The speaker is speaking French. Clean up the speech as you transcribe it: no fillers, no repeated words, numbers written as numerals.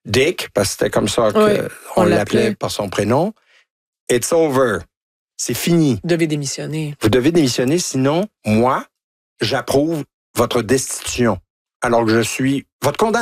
Dick, parce que c'était comme ça qu'on l'appelait par son prénom. It's over. C'est fini. Vous devez démissionner. Vous devez démissionner, sinon, moi, j'approuve votre destitution. Alors que je suis votre condamné.